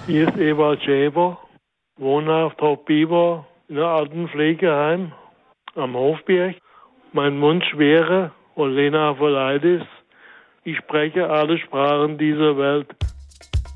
Hier ist Ewald Schäfer, wohnhaft Hochbiber in einem alten Pflegeheim am Hofberg. Mein Wunsch wäre, Olena Volaitis, ich spreche alle Sprachen dieser Welt.